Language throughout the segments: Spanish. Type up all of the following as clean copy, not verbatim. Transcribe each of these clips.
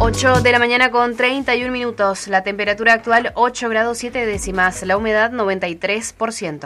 8 de la mañana con 31 minutos. La temperatura actual 8 grados 7 décimas. La humedad 93%.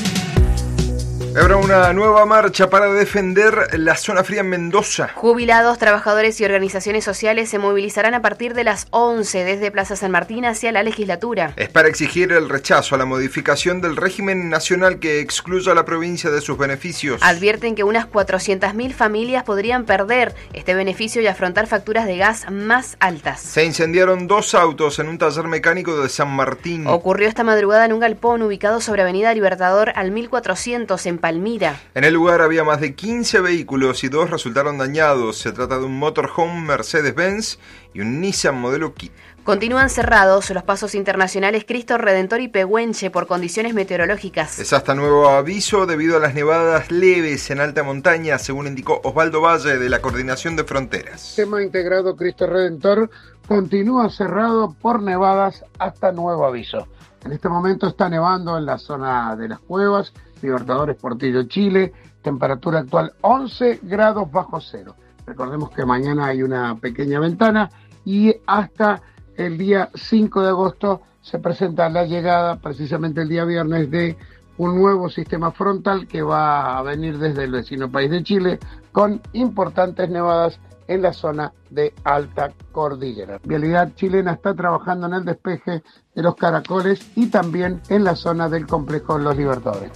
Habrá una nueva marcha para defender la zona fría en Mendoza. Jubilados, trabajadores y organizaciones sociales se movilizarán a partir de las 11 desde Plaza San Martín hacia la legislatura. Es para exigir el rechazo a la modificación del régimen nacional que excluya a la provincia de sus beneficios. Advierten que unas 400.000 familias podrían perder este beneficio y afrontar facturas de gas más altas. Se incendiaron 2 autos en un taller mecánico de San Martín. Ocurrió esta madrugada en un galpón ubicado sobre Avenida Libertador al 1400 en Palmira. En el lugar había más de 15 vehículos y 2 resultaron dañados. Se trata de un motorhome Mercedes-Benz y un Nissan modelo Kit. Continúan cerrados los pasos internacionales Cristo Redentor y Pehuenche por condiciones meteorológicas. Es hasta nuevo aviso debido a las nevadas leves en alta montaña, según indicó Osvaldo Valle de la Coordinación de Fronteras. El sistema integrado Cristo Redentor continúa cerrado por nevadas hasta nuevo aviso. En este momento está nevando en la zona de las cuevas, Libertadores, Portillo, Chile, temperatura actual 11 grados bajo cero. Recordemos que mañana hay una pequeña ventana y hasta el día 5 de agosto se presenta la llegada, precisamente el día viernes, de un nuevo sistema frontal que va a venir desde el vecino país de Chile con importantes nevadas en la zona de alta cordillera. Vialidad Chilena está trabajando en el despeje de los Caracoles y también en la zona del complejo Los Libertadores.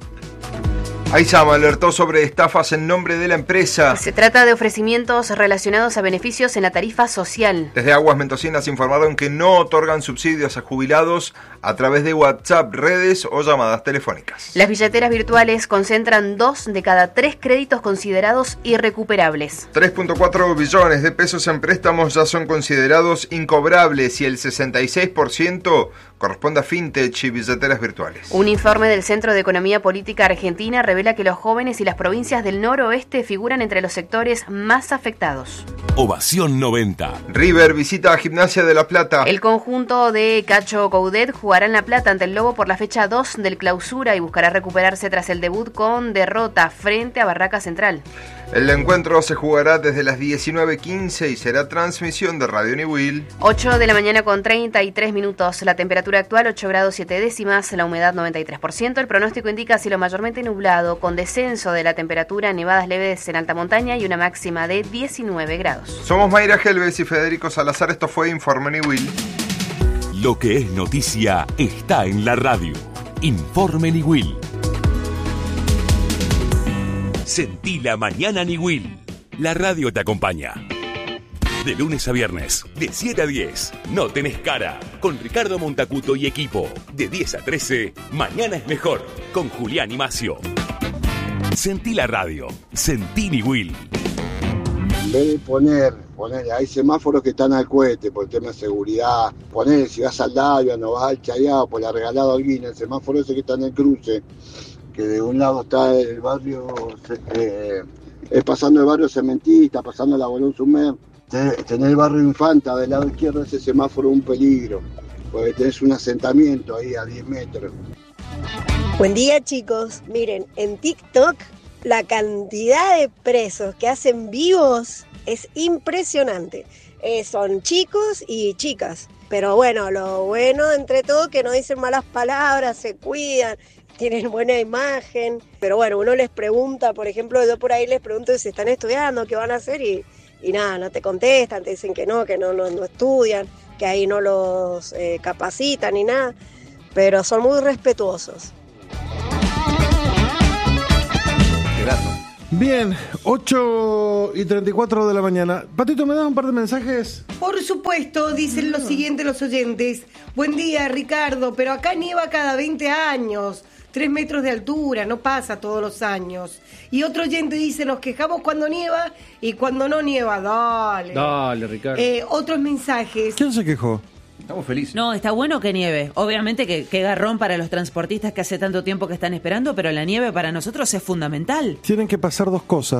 AISAM alertó sobre estafas en nombre de la empresa. Se trata de ofrecimientos relacionados a beneficios en la tarifa social. Desde Aguas Mendocinas informaron que no otorgan subsidios a jubilados a través de WhatsApp, redes o llamadas telefónicas. Las billeteras virtuales concentran 2 de cada 3 créditos considerados irrecuperables. 3.4 billones de pesos en préstamos ya son considerados incobrables y el 66% corresponde a fintech y billeteras virtuales. Un informe del Centro de Economía Política Argentina revela que los jóvenes y las provincias del noroeste figuran entre los sectores más afectados. Ovación 90. River visita a Gimnasia de La Plata. El conjunto de Cacho Coudet jugará en La Plata ante el Lobo por la fecha 2 del Clausura y buscará recuperarse tras el debut con derrota frente a Barraca Central. El encuentro se jugará desde las 19:15 y será transmisión de Radio Niwil. 8 de la mañana con 33 minutos. La temperatura actual 8 grados 7 décimas, la humedad 93%. El pronóstico indica cielo mayormente nublado, con descenso de la temperatura, nevadas leves en alta montaña y una máxima de 19 grados. Somos Mayra Gelbes y Federico Salazar. Esto fue Informe Niwil. Lo que es noticia está en la radio. Informe Niwil. Sentí la mañana Niwil. La radio te acompaña. De lunes a viernes, de 7 a 10, No Tenés Cara, con Ricardo Montacuto y equipo. De 10 a 13, Mañana es Mejor, con Julián y Macio. Sentí la radio. Sentí Niwil. En vez de poner, hay semáforos que están al cohete por el tema de seguridad. Poner, si vas al Davia, no vas al Chayao, por la Regalado Alguina, el semáforo ese que está en el cruce, que de un lado está el barrio, pasando el barrio Cementista, pasando la Bolón Sumer, tenés el barrio Infanta del lado izquierdo, ese semáforo es un peligro, porque tenés un asentamiento ahí a 10 metros. Buen día, chicos. Miren, en TikTok la cantidad de presos que hacen vivos es impresionante. Son chicos y chicas, pero bueno, lo bueno entre todo que no dicen malas palabras, se cuidan, tienen buena imagen, pero bueno, uno les pregunta, por ejemplo, yo por ahí les pregunto si están estudiando, qué van a hacer y nada, no te contestan, te dicen que no estudian, que ahí no los capacitan ni nada, pero son muy respetuosos. Bien, 8:34 de la mañana. Patito, ¿me das un par de mensajes? Por supuesto, dicen lo siguiente los oyentes. Buen día, Ricardo, pero acá nieva cada 20 años. 3 metros de altura, no pasa todos los años. Y otro oyente dice, nos quejamos cuando nieva y cuando no nieva. Dale, Ricardo. Otros mensajes. ¿Quién se quejó? Estamos felices. No, está bueno que nieve. Obviamente que garrón para los transportistas que hace tanto tiempo que están esperando, pero la nieve para nosotros es fundamental. Tienen que pasar 2 cosas.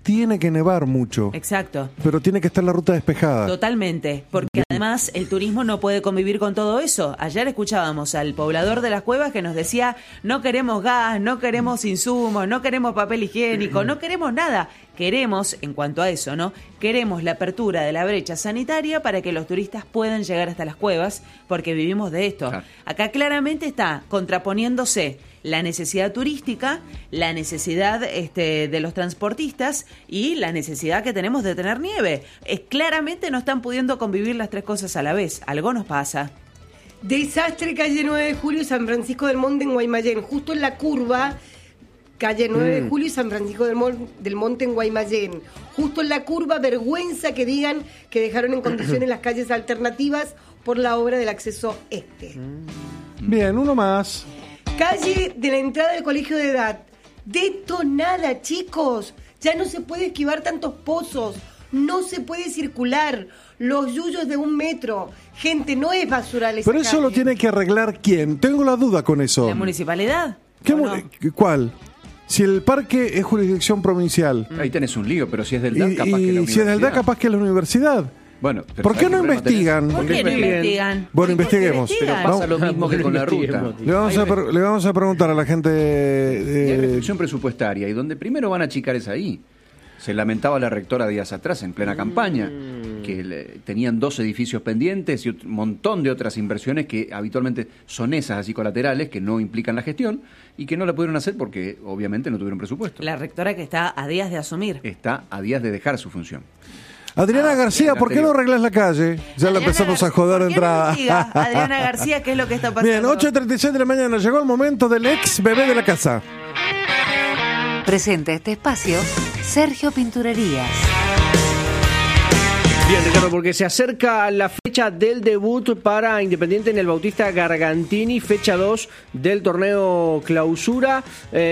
tiene que nevar mucho. Exacto. Pero tiene que estar la ruta despejada. Totalmente, porque además el turismo no puede convivir con todo eso. Ayer escuchábamos al poblador de las cuevas que nos decía, no queremos gas, no queremos insumos, no queremos papel higiénico, no queremos nada. Queremos, en cuanto a eso, ¿no? Queremos la apertura de la brecha sanitaria para que los turistas puedan llegar hasta las cuevas, porque vivimos de esto. Claro. Acá claramente está contraponiéndose la necesidad turística, la necesidad de los transportistas y la necesidad que tenemos de tener nieve. Claramente no están pudiendo convivir las tres cosas a la vez. Algo nos pasa. Desastre calle 9 de Julio y San Francisco del Monte en Guaymallén, justo en la curva. Calle 9 de Julio y San Francisco del Monte en Guaymallén. Justo en la curva, vergüenza que digan que dejaron en condiciones las calles alternativas por la obra del acceso este. Bien, uno más. Calle de la entrada del colegio de edad. Detonada, chicos. Ya no se puede esquivar tantos pozos. No se puede circular. Los yuyos de 1 metro. Gente, no es basural esa Pero eso calle. Lo tiene que arreglar ¿quién? Tengo la duda con eso. ¿La municipalidad? ¿Cuál? Si el parque es jurisdicción provincial. Ahí tenés un lío, pero si es del DAC, capaz que es la universidad. Si es del DAC, capaz que es la universidad. Bueno, ¿por qué no investigan? ¿Por qué no investigan? Bueno, investiguemos. Pero pasa lo mismo que con la ruta. Le vamos a preguntar a la gente de restricción presupuestaria, y donde primero van a achicar es ahí. Se lamentaba la rectora días atrás, en plena campaña, que tenían 2 edificios pendientes y un montón de otras inversiones que habitualmente son esas así colaterales, que no implican la gestión y que no la pudieron hacer porque obviamente no tuvieron presupuesto. La rectora que está a días de asumir. Está a días de dejar su función. Adriana García, ¿por qué no arreglas la calle? Ya la empezamos a joder de entrada. Adriana García, ¿qué es lo que está pasando? Bien, 8:36 de la mañana, llegó el momento del ex bebé de la casa. Presenta este espacio Sergio Pinturerías. Bien, Ricardo, porque se acerca la fecha del debut para Independiente en el Bautista Gargantini, fecha 2 del torneo clausura,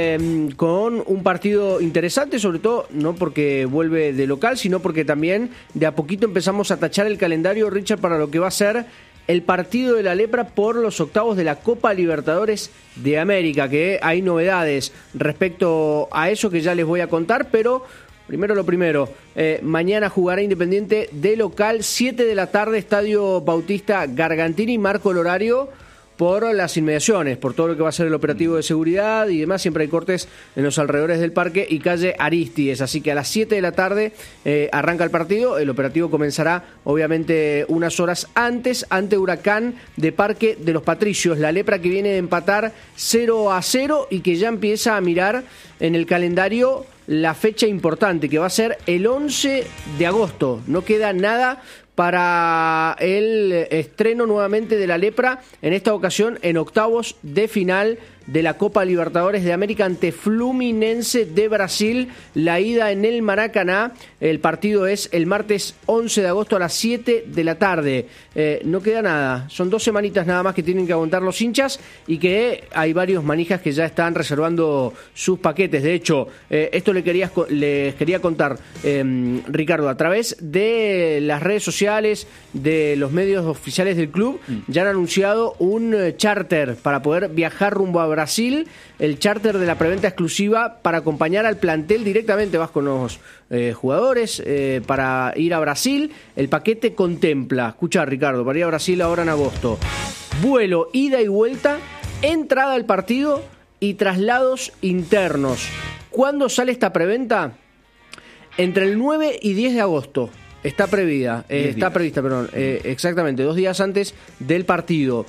con un partido interesante, sobre todo no porque vuelve de local, sino porque también de a poquito empezamos a tachar el calendario, Richard, para lo que va a ser el partido de la lepra por los octavos de la Copa Libertadores de América, que hay novedades respecto a eso que ya les voy a contar, pero primero lo primero, mañana jugará Independiente de local, 7 de la tarde, Estadio Bautista Gargantini, marco el horario por las inmediaciones, por todo lo que va a ser el operativo de seguridad y demás. Siempre hay cortes en los alrededores del parque y calle Aristides, así que a las 7 de la tarde arranca el partido. El operativo comenzará obviamente unas horas antes ante Huracán de Parque de los Patricios, la lepra que viene de empatar 0-0 y que ya empieza a mirar en el calendario la fecha importante, que va a ser el 11 de agosto. No queda nada para el estreno nuevamente de la lepra, en esta ocasión en octavos de final de la Copa Libertadores de América ante Fluminense de Brasil, la ida en el Maracaná. El partido es el martes 11 de agosto a las 7 de la tarde. No queda nada, son 2 semanitas nada más que tienen que aguantar los hinchas y que hay varios manijas que ya están reservando sus paquetes. De hecho, esto les quería contar, Ricardo, a través de las redes sociales, de los medios oficiales del club, ya han anunciado un charter para poder viajar rumbo a Brasil, el charter de la preventa exclusiva para acompañar al plantel directamente. Vas con los jugadores para ir a Brasil. El paquete contempla, escucha Ricardo, para ir a Brasil ahora en agosto, vuelo, ida y vuelta, entrada al partido y traslados internos. ¿Cuándo sale esta preventa? Entre el 9 y 10 de agosto. Está prevista, exactamente, 2 días antes del partido.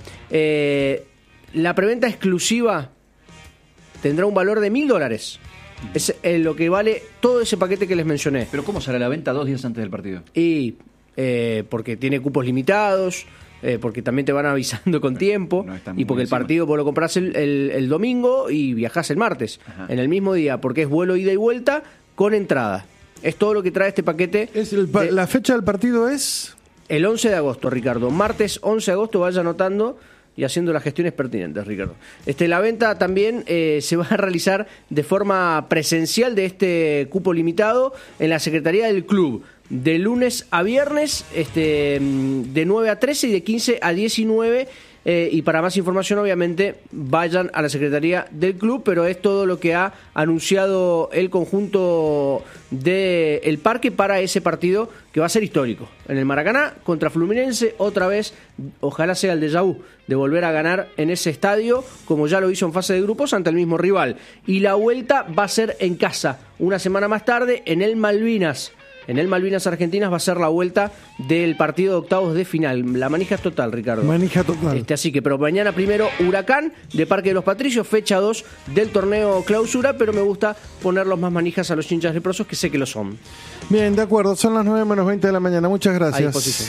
La preventa exclusiva tendrá un valor de $1.000. Es lo que vale todo ese paquete que les mencioné. ¿Pero cómo sale a la venta 2 días antes del partido? Y porque tiene cupos limitados, porque también te van avisando con tiempo, y porque el partido vos lo comprás el domingo y viajás el martes, en el mismo día, porque es vuelo ida y vuelta con entrada. Es todo lo que trae este paquete. ¿La fecha del partido es? El 11 de agosto, Ricardo. Martes 11 de agosto, vaya anotando y haciendo las gestiones pertinentes, Ricardo. La venta también se va a realizar de forma presencial de este cupo limitado en la Secretaría del Club, de lunes a viernes, de 9 a 13 y de 15 a 19 y para más información obviamente vayan a la Secretaría del club, pero es todo lo que ha anunciado el conjunto del Parque para ese partido que va a ser histórico en el Maracaná contra Fluminense, otra vez, ojalá sea el déjà vu de volver a ganar en ese estadio como ya lo hizo en fase de grupos ante el mismo rival, y la vuelta va a ser en casa una semana más tarde en el Malvinas. En el Malvinas Argentinas va a ser la vuelta del partido de octavos de final. La manija es total, Ricardo. Manija total. Así que, pero mañana primero Huracán de Parque de los Patricios, fecha 2 del torneo clausura, pero me gusta ponerlos más manijas a los hinchas leprosos, que sé que lo son. Bien, de acuerdo, son las 9:20 de la mañana. Muchas gracias. A disposición.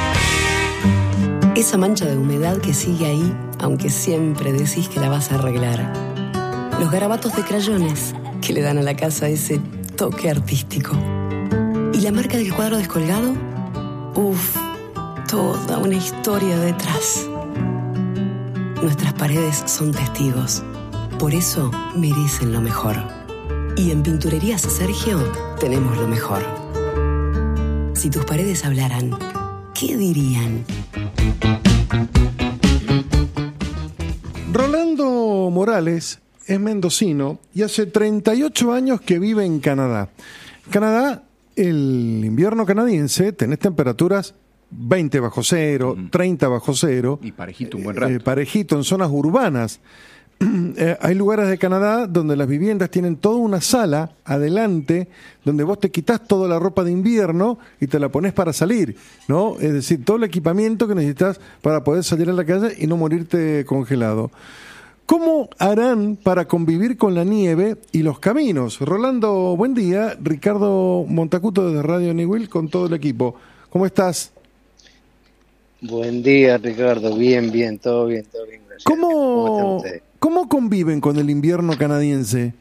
Esa mancha de humedad que sigue ahí, aunque siempre decís que la vas a arreglar. Los garabatos de crayones que le dan a la casa ese toque artístico. ¿Y la marca del cuadro descolgado? Uf, toda una historia detrás. Nuestras paredes son testigos. Por eso merecen lo mejor. Y en Pinturerías Sergio tenemos lo mejor. Si tus paredes hablaran, ¿qué dirían? Rolando Morales es mendocino y hace 38 años que vive en Canadá. Canadá, el invierno canadiense, tenés temperaturas 20 bajo cero, 30 bajo cero. Y parejito un buen rato. Parejito en zonas urbanas. Hay lugares de Canadá donde las viviendas tienen toda una sala adelante donde vos te quitas toda la ropa de invierno y te la pones para salir, ¿no? Es decir, todo el equipamiento que necesitas para poder salir a la calle y no morirte congelado. ¿Cómo harán para convivir con la nieve y los caminos? Rolando, buen día. Ricardo Montacuto desde Radio Niwil con todo el equipo. ¿Cómo estás? Buen día, Ricardo. Bien, todo bien, gracias. ¿Cómo conviven con el invierno canadiense?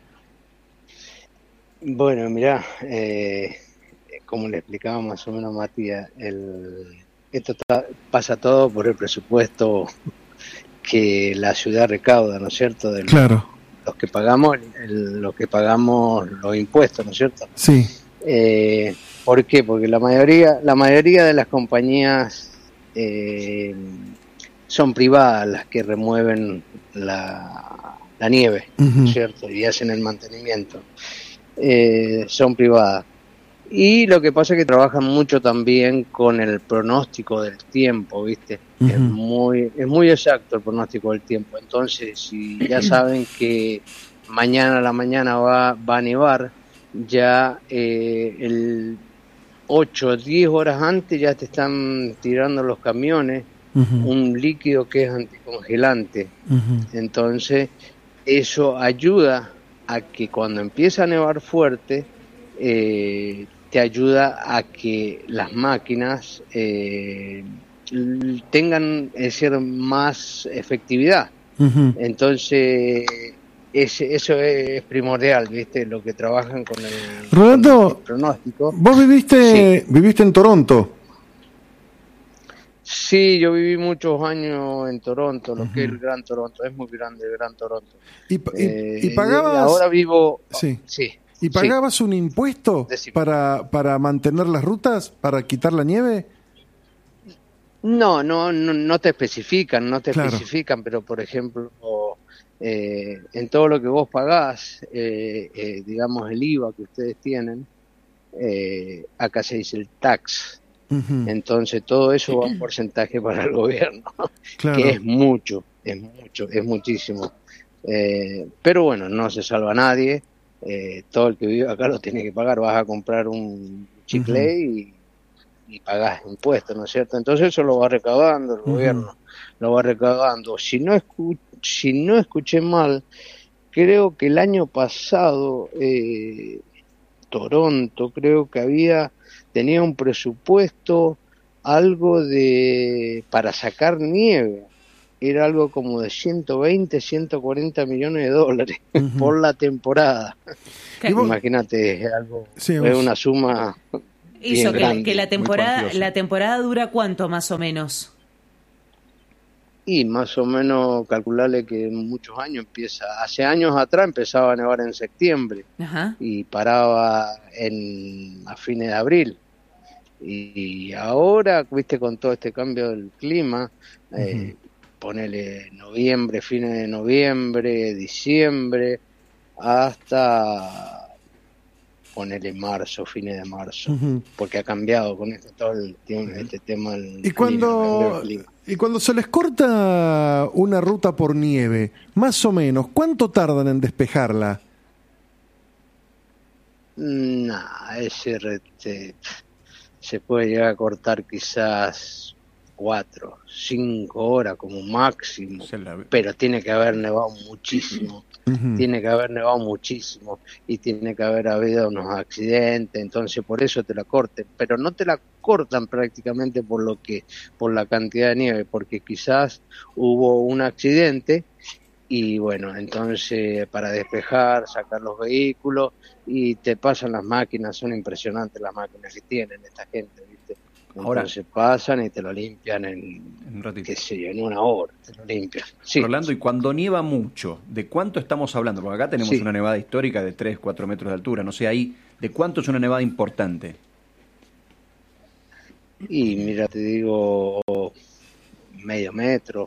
Bueno, mirá, como le explicaba más o menos Matías, esto pasa todo por el presupuesto que la ciudad recauda, ¿no es cierto? Claro. Los que pagamos los impuestos, ¿no es cierto? Sí. ¿Por qué? Porque la mayoría de las compañías son privadas las que remueven la nieve, ¿no es cierto? Y hacen el mantenimiento. Son privadas. Y lo que pasa es que trabajan mucho también con el pronóstico del tiempo, ¿viste? Es muy exacto el pronóstico del tiempo. Entonces, si ya saben que mañana a la mañana va a nevar, ya el 8 o 10 horas antes ya te están tirando los camiones un líquido que es anticongelante. Entonces, eso ayuda a que cuando empieza a nevar fuerte, te ayuda a que las máquinas tengan más efectividad. Entonces eso es primordial, ¿viste? Lo que trabajan con el pronóstico. Vos viviste en Toronto. Sí, yo viví muchos años en Toronto, lo que es el Gran Toronto, es muy grande el Gran Toronto. ¿Y pagabas? Ahora vivo... Sí. ¿Y pagabas un impuesto para mantener las rutas, para quitar la nieve? No te especifican, pero por ejemplo, en todo lo que vos pagás, digamos el IVA que ustedes tienen, acá se dice el tax. Entonces todo eso va un porcentaje para el gobierno, claro. Que es muchísimo. Pero bueno, no se salva nadie. Todo el que vive acá lo tiene que pagar. Vas a comprar un chicle y pagás impuestos, ¿no es cierto? Entonces eso lo va recaudando el gobierno, lo va recaudando. Si no escuché mal, creo que el año pasado Toronto creo que tenía un presupuesto para sacar nieve. Era algo como de 120, 140 millones de dólares por la temporada. Imagínate, es una suma bien grande. Que la temporada dura ¿cuánto más o menos? Y más o menos calcularle que en muchos años hace años atrás empezaba a nevar en septiembre y paraba a fines de abril. Y ahora, viste, con todo este cambio del clima, ponele noviembre, fines de noviembre, diciembre, hasta ponele marzo, fines de marzo, porque ha cambiado con todo este tema. Y cuando se les corta una ruta por nieve, más o menos, ¿cuánto tardan en despejarla? Se puede llegar a cortar quizás 4, 5 horas como máximo, pero tiene que haber nevado muchísimo. Tiene que haber nevado muchísimo y tiene que haber habido unos accidentes, entonces por eso te la corten, pero no te la cortan prácticamente por la cantidad de nieve, porque quizás hubo un accidente y bueno, entonces para despejar, sacar los vehículos y te pasan las máquinas, son impresionantes las máquinas que tienen esta gente, ¿viste? Entonces pasan y te lo limpian en una hora, te lo limpian. Sí. Rolando, y cuando nieva mucho, ¿de cuánto estamos hablando? Porque acá tenemos una nevada histórica de 3, 4 metros de altura, no sé ahí, ¿de cuánto es una nevada importante? Y mira, te digo, medio metro,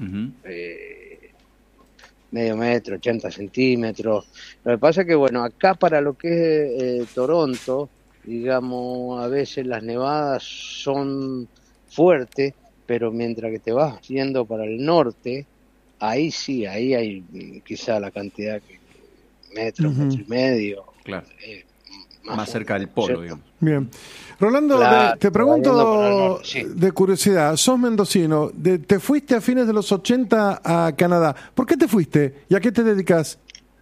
medio metro, 80 centímetros. Lo que pasa es que, bueno, acá para lo que es Toronto, digamos, a veces las nevadas son fuertes, pero mientras que te vas yendo para el norte, ahí sí, ahí hay quizá la cantidad que metro y medio. Claro. Más cerca del polo, ¿cierto? Digamos. Bien. Rolando, claro, te pregunto de curiosidad, sos mendocino, te fuiste a fines de los 80 a Canadá. ¿Por qué te fuiste y a qué te dedicas?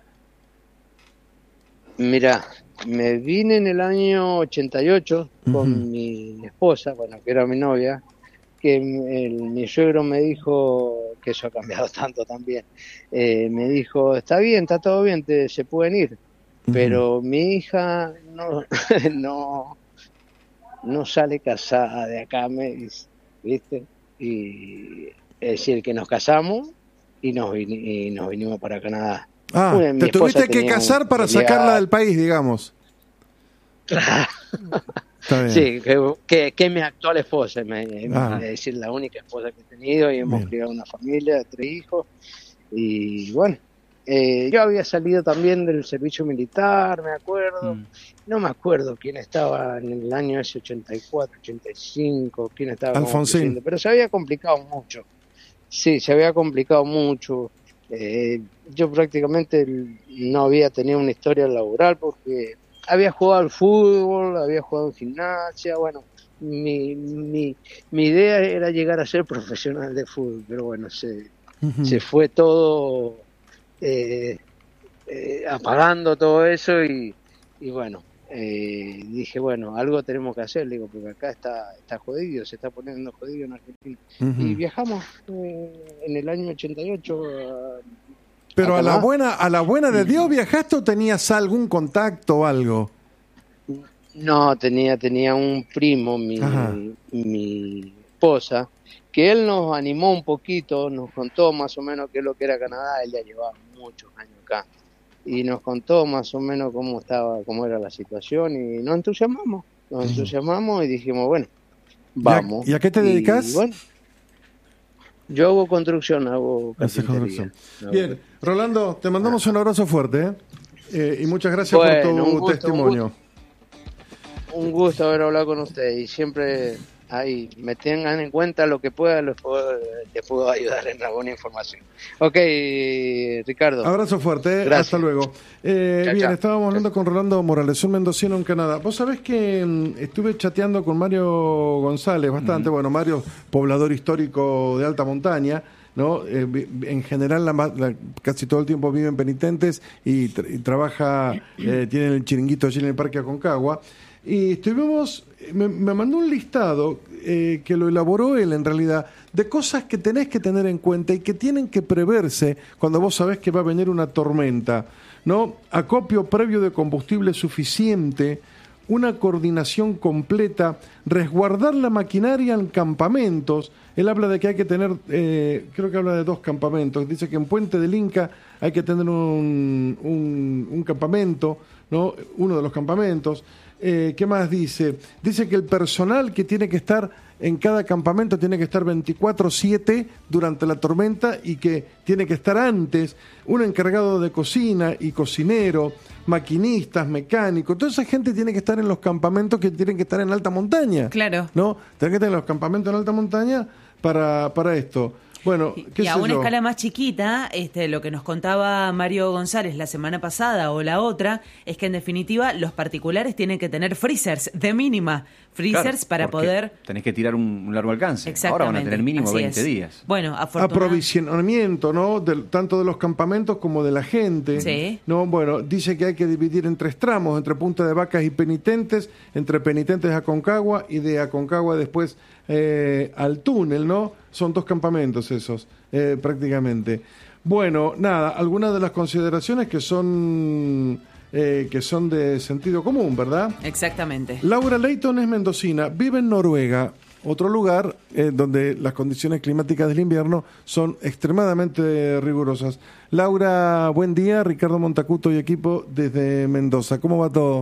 Mira, me vine en el año 88 con mi esposa, bueno, que era mi novia, que mi suegro me dijo, que eso ha cambiado tanto también, me dijo, está bien, está todo bien, se pueden ir, pero mi hija no sale casada de acá, me dice, ¿viste? Y es decir, que nos casamos y nos vinimos para Canadá. Te tuviste que casar para sacarla del país, digamos. Claro. Sí, que es mi actual esposa, es decir, la única esposa que he tenido, y hemos criado una familia de 3 hijos. Y bueno, yo había salido también del servicio militar, me acuerdo. No me acuerdo quién estaba en el año ese 84, 85, quién estaba. Alfonsín. Pero se había complicado mucho. Sí, se había complicado mucho. Yo prácticamente no había tenido una historia laboral porque había jugado al fútbol, había jugado en gimnasia, bueno, mi idea era llegar a ser profesional de fútbol, pero bueno, se fue todo apagando todo eso y bueno, dije, bueno, algo tenemos que hacer, digo, porque acá está jodido, se está poniendo jodido en Argentina. Y viajamos en el año 88 Pero a la buena de Dios viajaste, ¿o tenías algún contacto o algo? No, tenía un primo, mi esposa, que él nos animó un poquito, nos contó más o menos qué es lo que era Canadá. Él ya llevaba muchos años acá y nos contó más o menos cómo era la situación, y nos entusiasmamos y dijimos, bueno, vamos. ¿Y a qué te dedicas? Bueno, yo hago construcción, hago carpintería. Bien, Rolando, te mandamos un abrazo fuerte, y muchas gracias por tu testimonio. Un gusto haber hablado con ustedes, y siempre ahí me tengan en cuenta lo que pueda, les puedo ayudar en alguna información. Ok, Ricardo. Abrazo fuerte, hasta luego. Bien, estábamos hablando con Rolando Morales, un mendocino en Canadá. Vos sabés que estuve chateando con Mario González bastante, bueno, Mario, poblador histórico de alta montaña, ¿no? En general casi todo el tiempo vive en Penitentes y trabaja, tiene el chiringuito allí en el Parque Aconcagua. Y me mandó un listado que lo elaboró él en realidad, de cosas que tenés que tener en cuenta y que tienen que preverse cuando vos sabés que va a venir una tormenta, ¿no? Acopio previo de combustible suficiente, una coordinación completa, resguardar la maquinaria en campamentos. Él habla de que hay que tener, creo que habla de 2 campamentos. Dice que en Puente del Inca hay que tener un campamento, ¿no? Uno de los campamentos. ¿Qué más dice? Dice que el personal que tiene que estar en cada campamento tiene que estar 24/7 durante la tormenta y que tiene que estar antes un encargado de cocina y cocinero, maquinistas, mecánicos. Toda esa gente tiene que estar en los campamentos que tienen que estar en alta montaña. Claro. ¿No? Tienen que estar en los campamentos en alta montaña para esto. Bueno, y a una escala más chiquita, lo que nos contaba Mario González la semana pasada o la otra, es que en definitiva los particulares tienen que tener freezers de mínima. Freezers para poder... Tenés que tirar un largo alcance. Exactamente. Ahora van a tener mínimo 20 días. Bueno, aprovisionamiento, ¿no? Tanto de los campamentos como de la gente. Sí. ¿No? Bueno, dice que hay que dividir en 3 tramos, entre Punta de Vacas y Penitentes, entre Penitentes a Aconcagua y de Aconcagua después al túnel, ¿no? Son 2 campamentos esos, prácticamente. Bueno, nada, algunas de las consideraciones que son de sentido común, ¿verdad? Exactamente. Laura Leighton es mendocina, vive en Noruega, otro lugar donde las condiciones climáticas del invierno son extremadamente rigurosas. Laura, buen día, Ricardo Montacuto y equipo desde Mendoza. ¿Cómo va todo?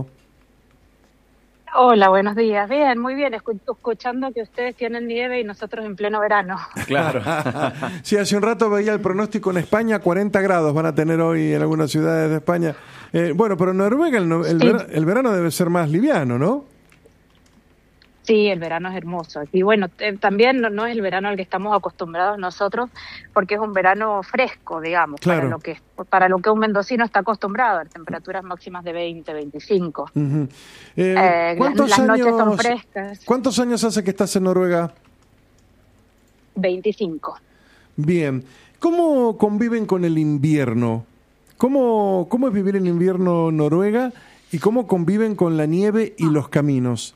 Hola, buenos días. Bien, muy bien. Escuchando que ustedes tienen nieve y nosotros en pleno verano. Claro. Sí, hace un rato veía el pronóstico en España, 40 grados van a tener hoy en algunas ciudades de España. Bueno, pero en Noruega el verano debe ser más liviano, ¿no? Sí, el verano es hermoso. Y bueno, también no es el verano al que estamos acostumbrados nosotros, porque es un verano fresco, digamos, claro, para lo que un mendocino está acostumbrado, a temperaturas máximas de 20, 25. Uh-huh. Las noches son frescas. ¿Cuántos años hace que estás en Noruega? 25. Bien. ¿Cómo conviven con el invierno? ¿Cómo es vivir el invierno en Noruega y cómo conviven con la nieve y los caminos?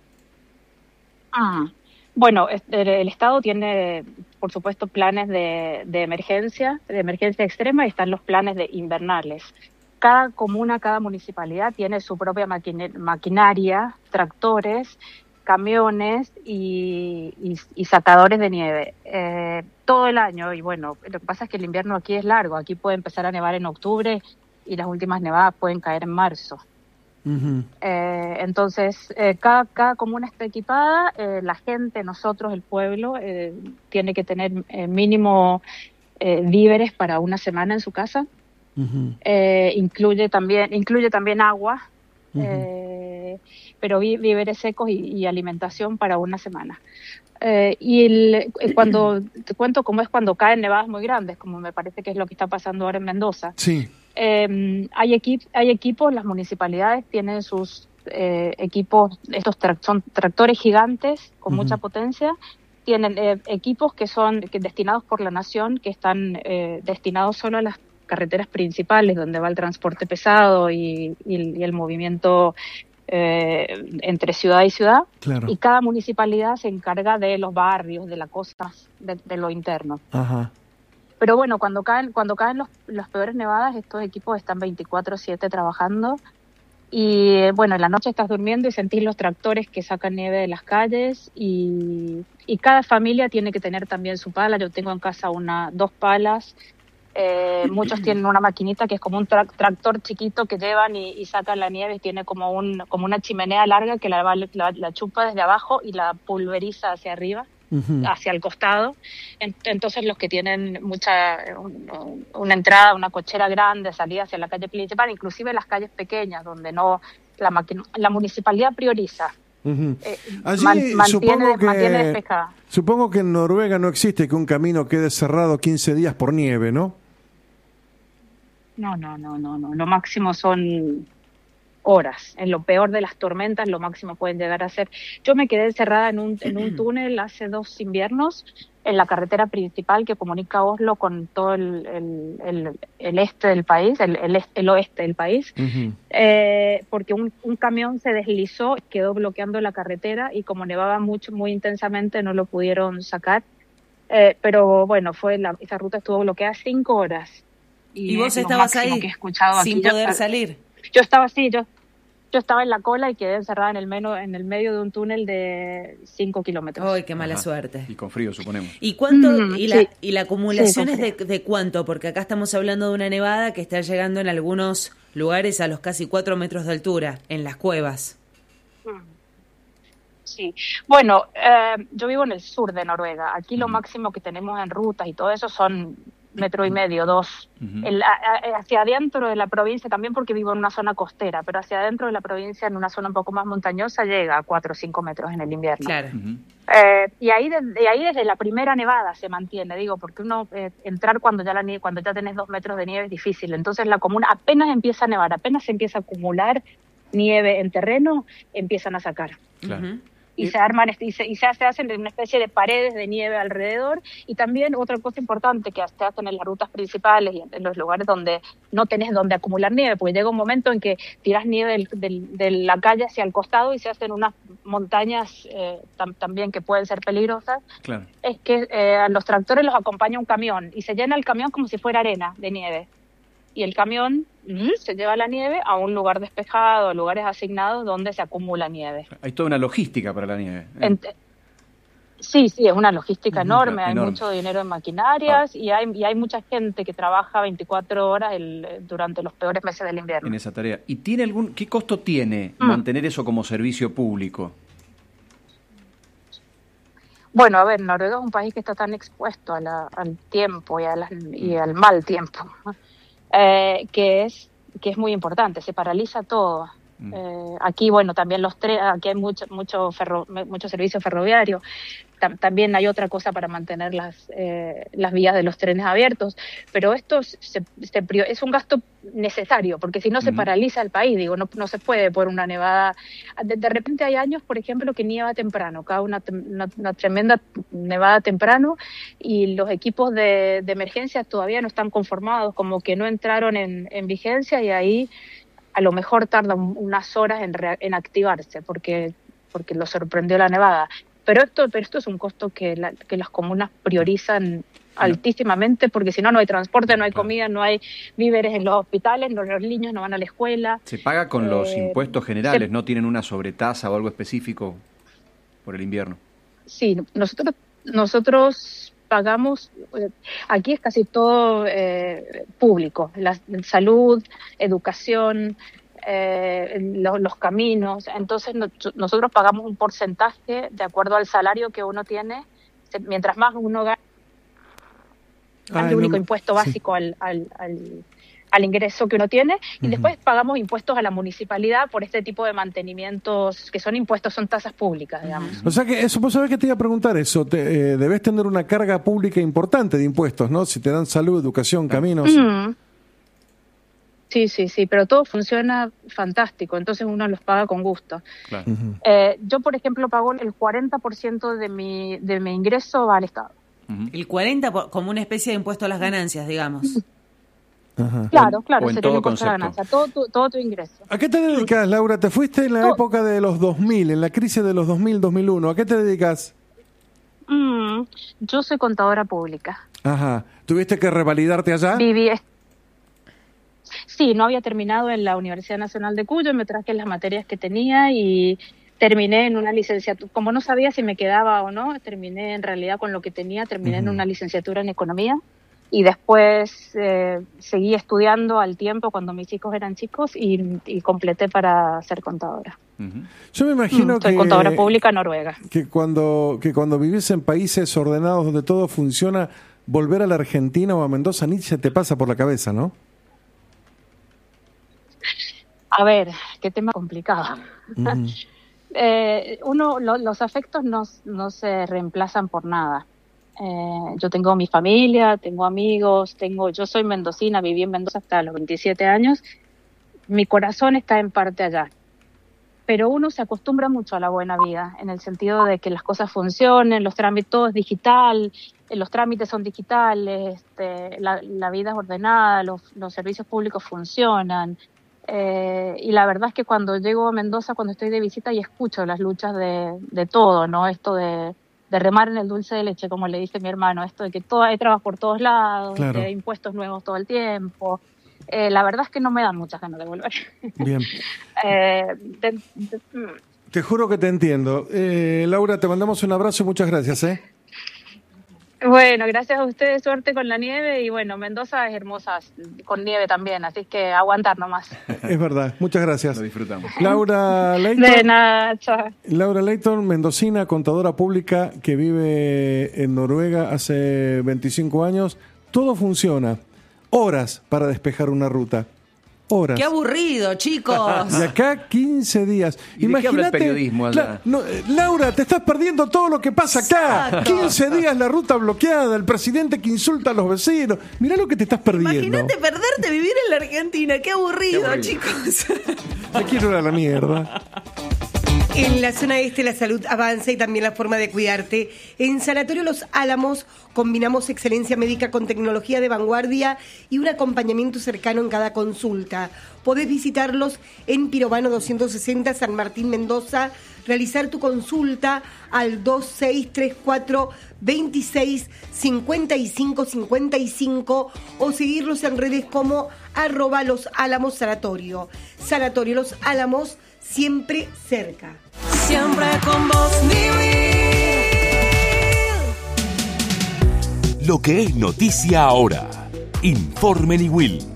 Bueno, el Estado tiene, por supuesto, planes de emergencia extrema, y están los planes de invernales. Cada comuna, cada municipalidad tiene su propia maquinaria, tractores, camiones y sacadores de nieve todo el año. Y bueno, lo que pasa es que el invierno aquí es largo. Aquí puede empezar a nevar en octubre y las últimas nevadas pueden caer en marzo. Uh-huh. Entonces, cada comuna está equipada, la gente, nosotros, el pueblo, tiene que tener mínimo víveres para una semana en su casa. Uh-huh. Incluye también agua, uh-huh, pero víveres secos y alimentación para una semana. Cuando te cuento cómo es cuando caen nevadas muy grandes, como me parece que es lo que está pasando ahora en Mendoza. Sí. Hay equipos, las municipalidades tienen sus equipos, son tractores gigantes con mucha potencia, tienen equipos que son destinados por la nación, que están destinados solo a las carreteras principales donde va el transporte pesado y el movimiento entre ciudad y ciudad. Claro. Y cada municipalidad se encarga de los barrios, de la costa, de lo interno. Ajá. Pero bueno, cuando caen los peores nevadas, estos equipos están 24/7 trabajando. Y bueno, en la noche estás durmiendo y sentís los tractores que sacan nieve de las calles. Y cada familia tiene que tener también su pala. Yo tengo en casa 2 palas. Muchos tienen una maquinita que es como un tractor chiquito que llevan y sacan la nieve. Tiene como una chimenea larga que la chupa desde abajo y la pulveriza hacia arriba. Uh-huh. Hacia el costado. Entonces los que tienen una entrada, una cochera grande, salida hacia la calle principal, inclusive las calles pequeñas donde no la municipalidad prioriza. Uh-huh. Allí mantiene despejada. Supongo que en Noruega no existe que un camino quede cerrado 15 días por nieve, ¿no? No. Lo máximo son horas. En lo peor de las tormentas, lo máximo pueden llegar a ser. Yo me quedé encerrada en un túnel hace 2 inviernos en la carretera principal que comunica Oslo con todo el este del país, el oeste del país, uh-huh, porque un camión se deslizó, quedó bloqueando la carretera y como nevaba mucho, muy intensamente, no lo pudieron sacar. Pero bueno, esa ruta estuvo bloqueada 5 horas. ¿Y vos estabas ahí sin poder salir? Yo estaba así, yo estaba en la cola y quedé encerrada en el medio de un túnel de 5 kilómetros. ¡Ay, qué mala suerte! Y con frío, suponemos. ¿Y cuánto? ¿Y la acumulación es de cuánto? Porque acá estamos hablando de una nevada que está llegando en algunos lugares a los casi 4 metros de altura, en las cuevas. Sí, bueno, yo vivo en el sur de Noruega. Aquí lo máximo que tenemos en rutas y todo eso son 1,5 metros, 2. Hacia adentro de la provincia, también porque vivo en una zona costera, pero hacia adentro de la provincia, en una zona un poco más montañosa, llega a 4 o 5 metros en el invierno. Claro. Y ahí desde la primera nevada se mantiene, digo, porque uno entrar cuando ya tenés 2 metros de nieve es difícil. Entonces la comuna apenas empieza a nevar, apenas se empieza a acumular nieve en terreno, empiezan a sacar. Claro. Y se arman y se hacen una especie de paredes de nieve alrededor. Y también otra cosa importante que se hacen en las rutas principales y en los lugares donde no tenés donde acumular nieve, porque llega un momento en que tirás nieve de la calle hacia el costado y se hacen unas montañas también que pueden ser peligrosas. Claro. Es que a los tractores los acompaña un camión y se llena el camión como si fuera arena de nieve. Y el camión se lleva la nieve a un lugar despejado, a lugares asignados donde se acumula nieve. Hay toda una logística para la nieve. Sí, es una logística enorme, hay enorme. mucho dinero en maquinarias y hay mucha gente que trabaja 24 horas durante los peores meses del invierno. En esa tarea. ¿Y qué costo tiene mantener eso como servicio público? Bueno, a ver, Noruega es un país que está tan expuesto al tiempo y al mal tiempo, que es muy importante, se paraliza todo. Aquí, bueno, también aquí hay mucho servicio ferroviario. También hay otra cosa para mantener las vías de los trenes abiertos, pero esto es un gasto necesario, porque si no se paraliza el país, digo, no se puede por una nevada. De repente hay años, por ejemplo, que nieva temprano, cae una tremenda nevada temprano y los equipos de emergencia todavía no están conformados, como que no entraron en vigencia y ahí a lo mejor tarda unas horas en activarse porque lo sorprendió la nevada. Pero esto es un costo que las comunas priorizan altísimamente, porque si no hay transporte, no hay comida, no hay víveres en los hospitales, los niños no van a la escuela. Se paga con los impuestos generales, ¿no tienen una sobretasa o algo específico por el invierno? Sí, nosotros pagamos, aquí es casi todo público, la salud, educación, los caminos. Entonces nosotros pagamos un porcentaje de acuerdo al salario que uno tiene. Mientras más uno gana, el único impuesto básico al ingreso que uno tiene, y después pagamos impuestos a la municipalidad por este tipo de mantenimientos que son impuestos, son tasas públicas, digamos. O sea que eso, vos sabés que te iba a preguntar eso, debes tener una carga pública importante de impuestos, ¿no? Si te dan salud, educación, caminos. Sí, pero todo funciona fantástico, entonces uno los paga con gusto. Claro. Yo, por ejemplo, pago el 40% de mi ingreso va al Estado. El 40% como una especie de impuesto a las ganancias, digamos. Ajá. Claro, o en sería todo un impuesto a la concepto. ganancia, todo tu ingreso. ¿A qué te dedicas, Laura? Te fuiste en la época de los 2000, en la crisis de los 2000-2001. ¿A qué te dedicas? Yo soy contadora pública. Ajá. ¿Tuviste que revalidarte allá? Sí, no había terminado en la Universidad Nacional de Cuyo, me traje las materias que tenía y terminé en una licenciatura. Como no sabía si me quedaba o no, terminé en realidad con lo que tenía, terminé en una licenciatura en Economía y después seguí estudiando al tiempo cuando mis hijos eran chicos y completé para ser contadora. Yo me imagino soy contadora pública noruega. Que cuando vivís en países ordenados donde todo funciona, volver a la Argentina o a Mendoza ni se te pasa por la cabeza, ¿no? A ver, qué tema complicado. Los afectos no se reemplazan por nada. Yo tengo mi familia, tengo amigos, yo soy mendocina, viví en Mendoza hasta los 27 años. Mi corazón está en parte allá. Pero uno se acostumbra mucho a la buena vida, en el sentido de que las cosas funcionen, los trámites, todo es digital, los trámites son digitales, la vida es ordenada, los servicios públicos funcionan. Y la verdad es que cuando llego a Mendoza, cuando estoy de visita y escucho las luchas de todo, ¿no? Esto de remar en el dulce de leche, como le dice mi hermano, esto de que hay trabajo por todos lados, claro, de impuestos nuevos todo el tiempo. La verdad es que no me dan muchas ganas de volver. Bien. Te juro que te entiendo. Laura, te mandamos un abrazo y muchas gracias. Bueno, gracias a ustedes, suerte con la nieve y bueno, Mendoza es hermosa con nieve también, así que aguantar nomás. Es verdad, muchas gracias. Lo disfrutamos. Laura Leighton. De nada, chao. Laura Leighton, mendocina, contadora pública que vive en Noruega hace 25 años. Todo funciona. Horas para despejar una ruta. Horas. ¡Qué aburrido, chicos! De acá 15 días. ¿Y de qué habla el periodismo allá? Laura, te estás perdiendo todo lo que pasa acá. Exacto. 15 días la ruta bloqueada, el presidente que insulta a los vecinos. Mirá lo que te estás perdiendo. Imagínate perderte vivir en la Argentina. ¡Qué aburrido, chicos! Me quiero ir a la mierda. En la zona este la salud avanza y también la forma de cuidarte. En Sanatorio Los Álamos combinamos excelencia médica con tecnología de vanguardia y un acompañamiento cercano en cada consulta. Podés visitarlos en Pirovano 260, San Martín, Mendoza, realizar tu consulta al 2634 26 55 55 o seguirlos en redes como @Los Álamos Sanatorio. Sanatorio Los Álamos, siempre cerca. Siempre con vos, Lo que es noticia ahora. Informe Niwil.